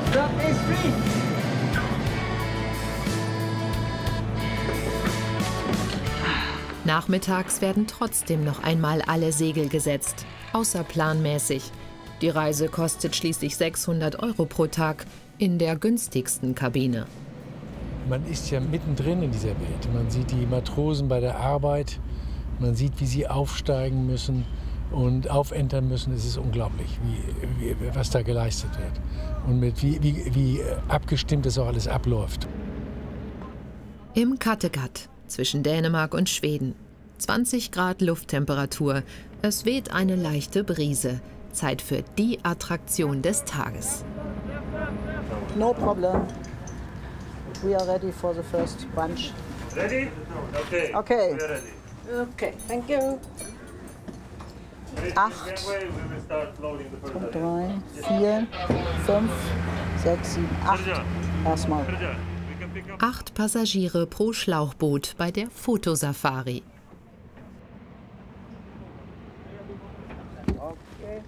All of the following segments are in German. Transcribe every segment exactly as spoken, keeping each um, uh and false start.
Nachmittags werden trotzdem noch einmal alle Segel gesetzt, außerplanmäßig. Die Reise kostet schließlich sechshundert Euro pro Tag in der günstigsten Kabine. Man ist ja mittendrin in dieser Welt. Man sieht die Matrosen bei der Arbeit, man sieht, wie sie aufsteigen müssen und aufentern müssen. Es ist unglaublich, wie, wie, was da geleistet wird und mit wie, wie, wie abgestimmt das auch alles abläuft. Im Kattegat zwischen Dänemark und Schweden. zwanzig Grad Lufttemperatur. Es weht eine leichte Brise. Zeit für die Attraktion des Tages. No problem. We are ready for the first bunch. Ready? Okay. Okay. We are ready. Okay, thank you. Acht, drei, vier, fünf, sechs, sieben, acht. Erstmal. Acht Passagiere pro Schlauchboot bei der Fotosafari. Okay.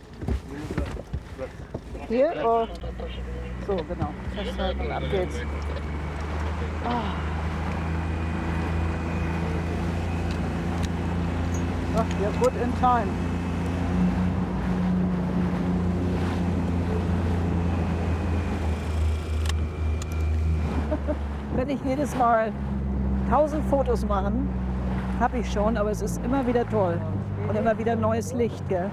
Hier? Oh. So, genau. Festhalten und ab geht's. Ah. Ach, we're good in time. Wenn ich jedes Mal tausend Fotos machen, habe ich schon, aber es ist immer wieder toll und immer wieder neues Licht, gell?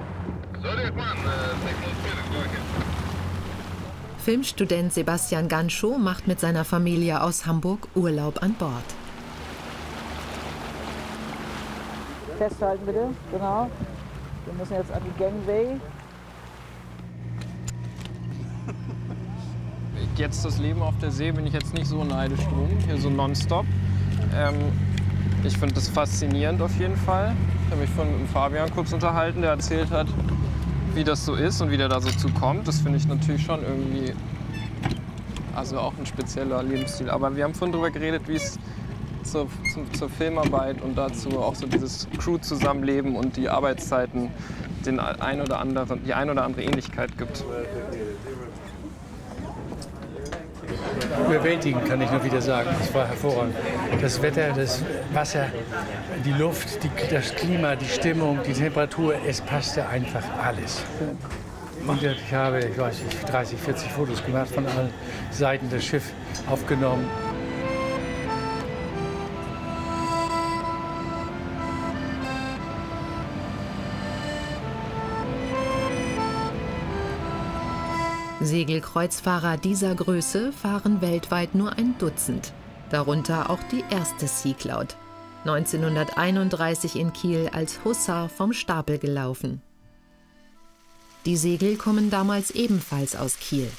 Filmstudent Sebastian Ganschow macht mit seiner Familie aus Hamburg Urlaub an Bord. Festhalten bitte, genau. Wir müssen jetzt an die Gangway. Jetzt das Leben auf der See bin ich jetzt nicht so neidisch drum, hier so nonstop. Ähm, ich finde das faszinierend auf jeden Fall. Ich habe mich von mit Fabian kurz unterhalten, der erzählt hat, wie das so ist und wie der da so zu kommt. Das finde ich natürlich schon irgendwie, also auch ein spezieller Lebensstil. Aber wir haben vorhin darüber geredet, wie es zur, zum, zur Filmarbeit und dazu auch so dieses Crew-Zusammenleben und die Arbeitszeiten den ein oder anderen, die ein oder andere Ähnlichkeit gibt. Überwältigend, kann ich nur wieder sagen. Es war hervorragend. Das Wetter, das Wasser, die Luft, die, das Klima, die Stimmung, die Temperatur, es passte einfach alles. Und ich habe, ich weiß nicht, dreißig, vierzig Fotos gemacht, von allen Seiten das Schiff aufgenommen. Segelkreuzfahrer dieser Größe fahren weltweit nur ein Dutzend. Darunter auch die erste Sea Cloud. neunzehnhunderteinunddreißig in Kiel als Hussar vom Stapel gelaufen. Die Segel kommen damals ebenfalls aus Kiel.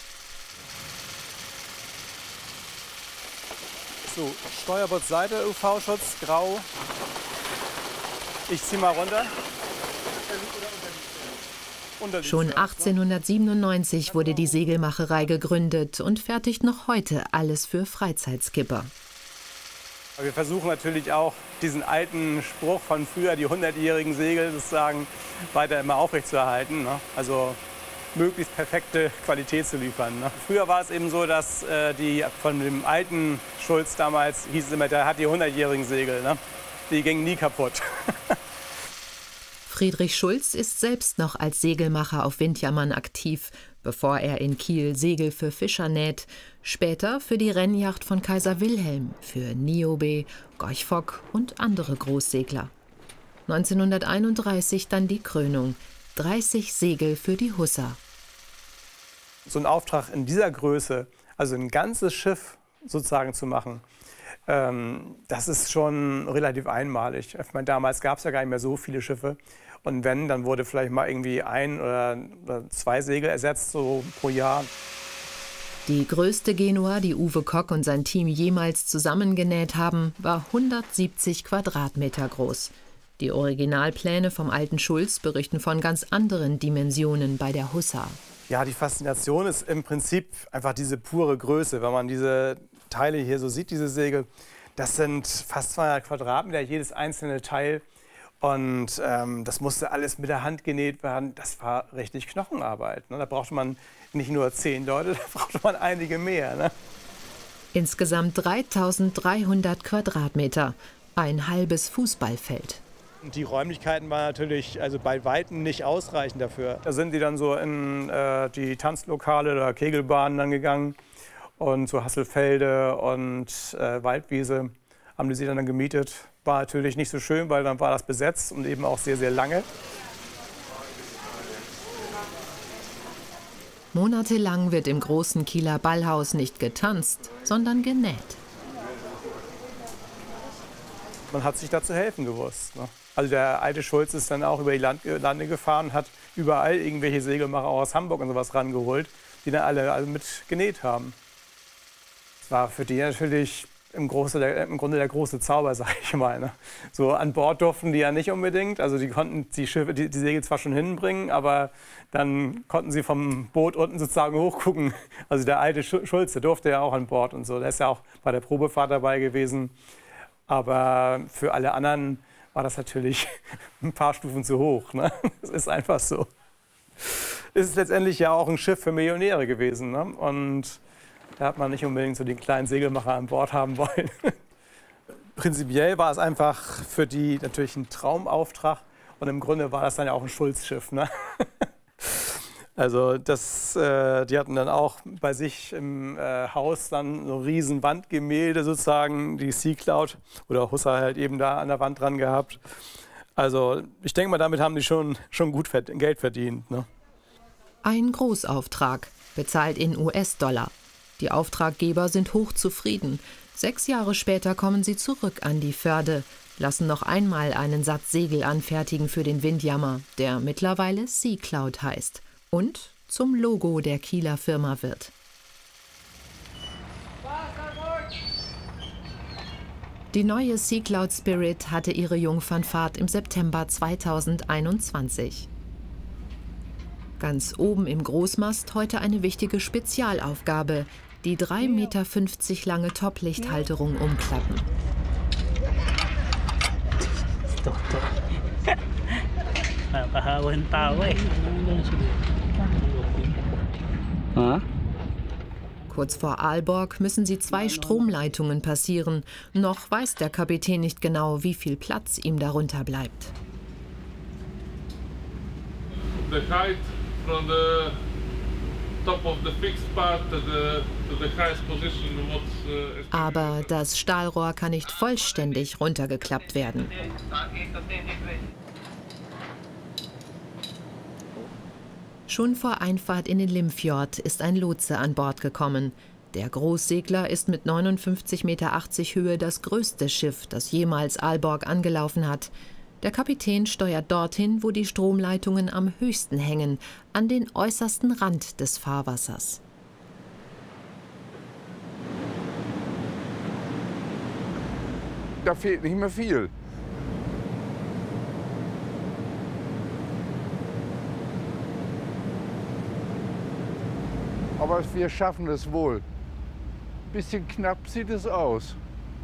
So, Steuerbordseite, U V-Schutz, grau. Ich zieh mal runter. Schon achtzehnhundertsiebenundneunzig wurde die Segelmacherei gegründet und fertigt noch heute alles für Freizeitskipper. Wir versuchen natürlich auch, diesen alten Spruch von früher, die hundertjährigen Segel, sozusagen weiter immer aufrechtzuerhalten. Ne? Also möglichst perfekte Qualität zu liefern. Ne? Früher war es eben so, dass äh, die von dem alten Schulz damals, hieß es immer, der hat die hundertjährigen Segel. Ne? Die gingen nie kaputt. Friedrich Schulz ist selbst noch als Segelmacher auf Windjammern aktiv, bevor er in Kiel Segel für Fischer näht, später für die Rennjacht von Kaiser Wilhelm, für Niobe, Gorch Fock und andere Großsegler. neunzehnhunderteinunddreißig dann die Krönung, dreißig Segel für die Hussar. So ein Auftrag in dieser Größe, also ein ganzes Schiff sozusagen zu machen, ähm, das ist schon relativ einmalig. Ich meine, damals gab es ja gar nicht mehr so viele Schiffe. Und wenn, dann wurde vielleicht mal irgendwie ein oder, oder zwei Segel ersetzt, so pro Jahr. Die größte Genua, die Uwe Kock und sein Team jemals zusammengenäht haben, war hundertsiebzig Quadratmeter groß. Die Originalpläne vom alten Schulz berichten von ganz anderen Dimensionen bei der Hussar. Ja, die Faszination ist im Prinzip einfach diese pure Größe. Wenn man diese Teile hier so sieht, diese Segel, das sind fast zweihundert Quadratmeter, jedes einzelne Teil. Und ähm, das musste alles mit der Hand genäht werden. Das war richtig Knochenarbeit. Ne? Da brauchte man nicht nur zehn Leute, da brauchte man einige mehr. Ne? Insgesamt dreitausenddreihundert Quadratmeter, ein halbes Fußballfeld. Die Räumlichkeiten waren natürlich also bei Weitem nicht ausreichend dafür. Da sind die dann so in äh, die Tanzlokale oder Kegelbahnen dann gegangen und so Hasselfelde und äh, Waldwiese haben die sich dann gemietet. War natürlich nicht so schön, weil dann war das besetzt und eben auch sehr, sehr lange. Monatelang wird im großen Kieler Ballhaus nicht getanzt, sondern genäht. Man hat sich da zu helfen gewusst. Ne? Also der alte Schulz ist dann auch über die Land Lande gefahren und hat überall irgendwelche Segelmacher aus Hamburg und sowas rangeholt, die dann alle also mit genäht haben. Das war für die natürlich im, Große, der, im Grunde der große Zauber, sag ich mal. Ne? So an Bord durften die ja nicht unbedingt. Also die konnten die, Schiffe, die, die Segel zwar schon hinbringen, aber dann konnten sie vom Boot unten sozusagen hochgucken. Also der alte Schulz, der durfte ja auch an Bord und so. Der ist ja auch bei der Probefahrt dabei gewesen. Aber für alle anderen war das natürlich ein paar Stufen zu hoch. Ne? Das ist einfach so. Es ist letztendlich ja auch ein Schiff für Millionäre gewesen. Ne? Und da hat man nicht unbedingt so den kleinen Segelmacher an Bord haben wollen. Prinzipiell war es einfach für die natürlich ein Traumauftrag. Und im Grunde war das dann ja auch ein Schulzschiff. Ne? Also das, äh, die hatten dann auch bei sich im äh, Haus dann so riesen Wandgemälde sozusagen, die Sea Cloud oder Hussa halt eben da an der Wand dran gehabt. Also ich denke mal, damit haben die schon, schon gut verd- Geld verdient. Ne? Ein Großauftrag, bezahlt in U S-Dollar. Die Auftraggeber sind hochzufrieden. Sechs Jahre später kommen sie zurück an die Förde, lassen noch einmal einen Satz Segel anfertigen für den Windjammer, der mittlerweile Sea Cloud heißt und zum Logo der Kieler Firma wird. Die neue Sea Cloud Spirit hatte ihre Jungfernfahrt im September zweitausendeinundzwanzig. Ganz oben im Großmast heute eine wichtige Spezialaufgabe, die drei Meter fünfzig lange Toplichthalterung umklappen. Kurz vor Aalborg müssen sie zwei Stromleitungen passieren. Noch weiß der Kapitän nicht genau, wie viel Platz ihm darunter bleibt. The height from the top of the fixed part to the, to the highest position. What, uh, Aber das Stahlrohr kann nicht vollständig runtergeklappt werden. Schon vor Einfahrt in den Limfjord ist ein Lotse an Bord gekommen. Der Großsegler ist mit neunundfünfzig Meter achtzig Höhe das größte Schiff, das jemals Aalborg angelaufen hat. Der Kapitän steuert dorthin, wo die Stromleitungen am höchsten hängen, an den äußersten Rand des Fahrwassers. Da fehlt nicht mehr viel. Aber wir schaffen es wohl. Bisschen knapp sieht es aus.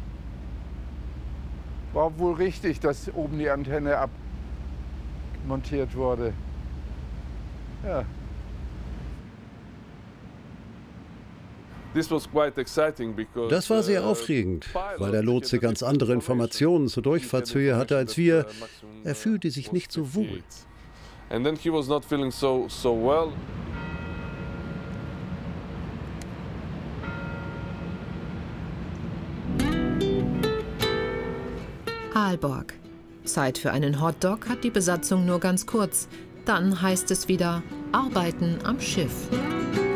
War wohl richtig, dass oben die Antenne abmontiert wurde. Ja. Das war sehr aufregend, weil der Lotse ganz andere Informationen zur Durchfahrtshöhe hatte als wir. Er fühlte sich nicht so wohl. Aalborg. Zeit für einen Hotdog hat die Besatzung nur ganz kurz. Dann heißt es wieder Arbeiten am Schiff.